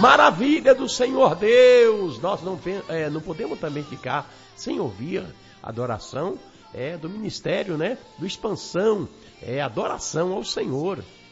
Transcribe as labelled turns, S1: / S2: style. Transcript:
S1: maravilha do Senhor Deus. Nós não podemos também ficar sem ouvir a adoração do ministério, né? Do Expansão, adoração ao Senhor.